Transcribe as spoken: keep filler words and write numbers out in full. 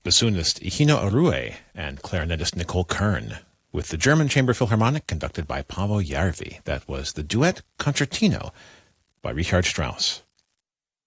bassoonist Ihino Arue and clarinetist Nicole Kern, with the German Chamber Philharmonic conducted by Paavo Järvi. That was the duet Concertino by Richard Strauss.